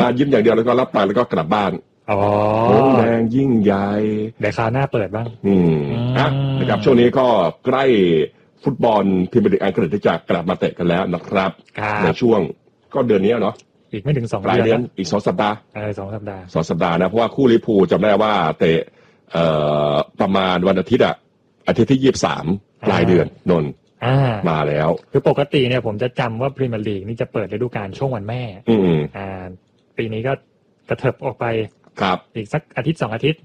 ยิ้มอย่างเดียวแล้วก็รับตังค์แล้วก็กลับบ้านอ๋อแดงยิ่งใหญ่เดี๋ยวคราวหน้าเปิดบ้างนะครับช่วงนี้ก็ใกล้ฟุตบอลพรีเมียร์ลีกอังกฤษที่จะกลับมาเตะกันแล้วนะครับในช่วงก็เดือนนี้เนาะอีกไม่ถึง2 เดือนอีก2 สัปดาห์ 2 สัปดาห์ 2 สัปดาห์นะเพราะว่าคู่ลิเวอร์พูลจำได้ว่าเตะประมาณวันอาทิตย์ที่23ปลายเดือนนนมาแล้วคือปกติเนี่ยผมจะจำว่าพรีเมียร์ลีกนี่จะเปิดฤดูกาลช่วงวันแม่ปีนี้ก็กระเถิบออกไปครับอีกสักอาทิตย์2 อาทิตย์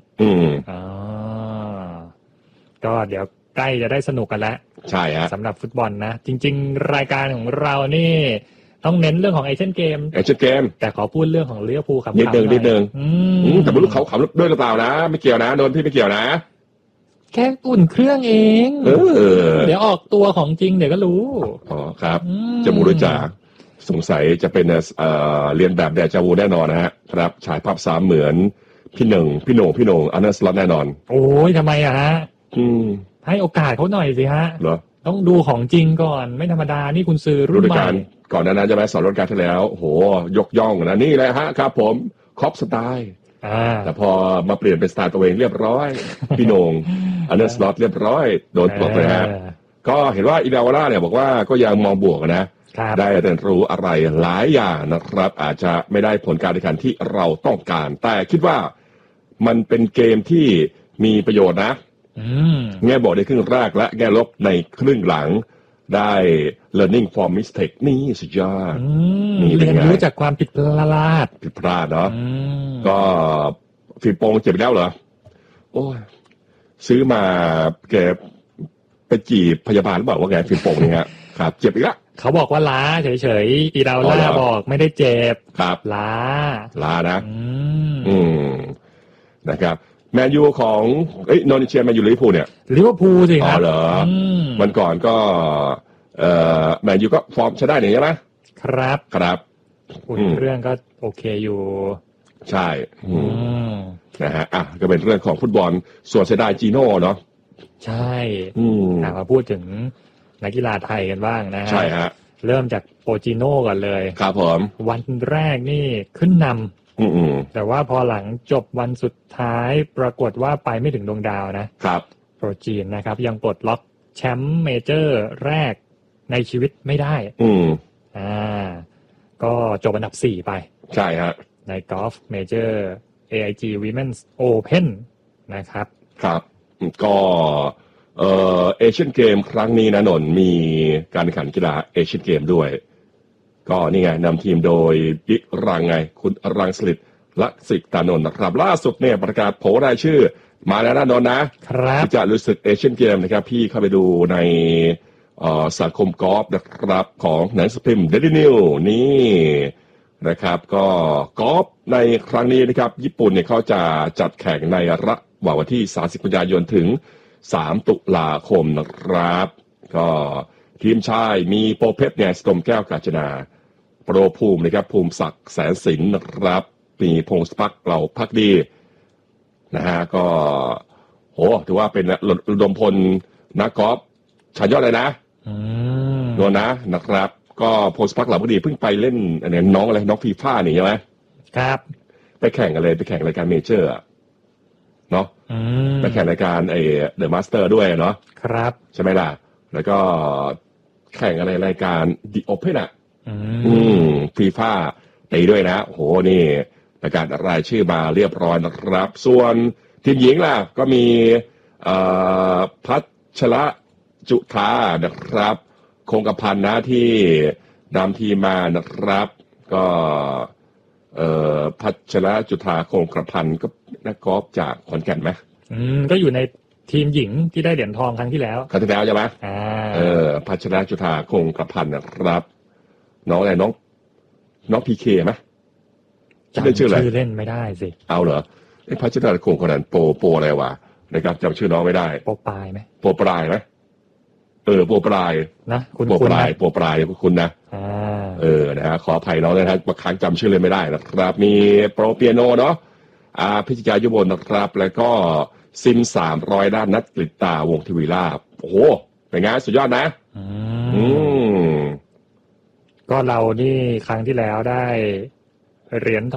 ก็เดี๋ยวใกล้จะได้สนุกกันแล้วใช่ฮะสำหรับฟุตบอลนะจริงๆรายการของเรานี่ต้องเน้นเรื่องของเอเชียนเกมแต่ขอพูดเรื่องของลิเวอร์พูลครับนิดนึงแต่ไม่รู้เขาขำด้วยหรือเปล่านะไม่เกี่ยวนะโดนพี่ไม่เกี่ยวนะแค่อุ่นเครื่องเองเดี๋ยวออกตัวของจริงเดี๋ยวก็รู้อ๋อครับจมูกด้วยจ่าสงสัยจะเป็นเรียนแบบแดจาวูแน่นอนนะฮะครับฉายภาพ3เหมือนพี่โหน่งอันนั้นสล็อตแน่นอนโอ้ยทำไมอะฮะให้โอกาสเขาหน่อยสิฮะเหรอต้องดูของจริงก่อนไม่ธรรมดานี่คุณซื้อรุ่นใหม่ก่อนนั้นจะไปสอนรุ่นการที่แล้วโหยกย่องนะนี่แหละฮะครับผมคอปสไตล์แต่พอมาเปลี่ยนเป็นสไตล์ตัวเองเรียบร้อยพี่โหน่งอันนั้นสล็อตเรียบร้อยโดนปลดเลยฮะก็เห็นว่าอิดาวาร่าเนี่ยบอกว่าก็ยังมองบวกนะได้เรียนรู้อะไรหลายอย่างนะครับอาจจะไม่ได้ผลการแข่งขันที่เราต้องการแต่คิดว่ามันเป็นเกมที่มีประโยชน์นะแง่บวกในครึ่งแรกและแง่ลบในครึ่งหลังได้ learning from mistake นี่สุดยอดเรียนรู้จากความผิดพลาดเนาะก็ฝีโปงเจ็บแล้วเหรอโอ้ยซื้อมาแกไปจีบพยาบาลหรือเปล่าว่าแกฝีโปงเนี่ยครับเจ็บอีกแล้วเขาบอกว่าล้าเฉยๆอีดาวล่าบอกไม่ได้เจ็บครับล้านะนะครับแมนยูของนนท์เชียร์แมนยูลิเวอร์พูลเนี่ยลิเวอร์พูลสิครับเหรอวันก่อนก็แมนยูก็ฟอร์มใช้ได้เนี่ยใช่ไหมครับอุ่นเรื่องก็โอเคอยู่ใช่นะฮะก็เป็นเรื่องของฟุตบอลส่วนเสียดายจีโน่เนาะใช่มาพูดถึงนักกีฬาไทยกันบ้างนะใช่ฮะเริ่มจากโปจิโน่ก่อนเลยครับผมวันแรกนี่ขึ้นนำแต่ว่าพอหลังจบวันสุดท้ายปรากฏว่าไปไม่ถึงดวงดาวนะครับโปรจีนนะครับยังปลดล็อกแชมป์เมเจอร์แรกในชีวิตไม่ได้ก็จบอันดับ4ไปใช่ฮะในกอล์ฟเมเจอร์ AIG Women's Open นะครับครับก็เอเชียนเกมครั้งนี้นะนนท์มีการแข่งขันกีฬาเอเชียนเกมด้วยก็นี่ไงนำทีมโดยบิ๊กรังไงคุณรังสฤษดิ์ลักษิตานนท์นะครับล่าสุดเนี่ยประกาศโผล่รายชื่อมาแล้วนะนนท์นะครับที่จะรู้สึกเอเชียนเกมนะครับพี่เข้าไปดูในสังคมกอล์ฟนะครับของหนังสือพิมพ์เดลินิวนี่นะครับก็กอล์ฟในครั้งนี้นะครับญี่ปุ่นเนี่ยเขาจะจัดแข่งในระหว่างวันที่30 กันยายนถึง3 ตุลาคมนะครับก็ทีมชายมีโปรเพชรเนี่ยสตมแก้วกาญจนาโปรภูมินะครับภูมิศักดิ์แสนสินนะครับมีพงศพักเหล่าพักดีนะฮะก็โหถือว่าเป็นระดมพลนักกอล์ฟชายยอดเลยนะโดนนะครับก็พงศพักเหล่าพักดีเพิ่งไปเล่นเนี่ยน้องฟีฟ่านี่ใช่ไหมครับไปแข่งกันเลยไปแข่งรายการเมเจอร์เนาะไปแข่งรายการเดอะมาสเตอร์ด้วยเนาะครับใช่ไหมล่ะแล้วก็แข่งอะไรรายการดิโอเพ่นฟีฟ่าตีด้วยนะโหนี่ประกาศรายชื่อมาเรียบร้อยนะครับส่วนทีมหญิงล่ะก็มีพัชระจุธานะครับคงกระพันนะที่นำทีมมานะครับก็พัชระจุธาคงกระพันก็นักกอล์ฟจากขอนแก่นไหมก็อยู่ในทีมหญิงที่ได้เหรียญทองครั้งที่แล้วใช่ไหมพัชระจุธาคงกระพันนะครับน้องอะไรน้องพีเคไหมจำชื่อเล่นไม่ได้สิเอาเหรอพัชระคงคนนั้นโปอะไรวะนะครับจำชื่อน้องไม่ได้โปปลายไหมโปปลายไหมโปปลายนะคุณโปปลายคุณนะนะฮะขออภัยน้องนะครับบางครั้งจำชื่อเลยไม่ได้นะครับมีโปรเปียโนเนาะพิจิตรยุบลนะครับแล้วก็ซิม300ด้านนัดกฤษตาวงศ์ทวีลาภโอ้โหเป็นไงสุดยอดนะก็เรานี่ครั้งที่แล้วได้เหรียญท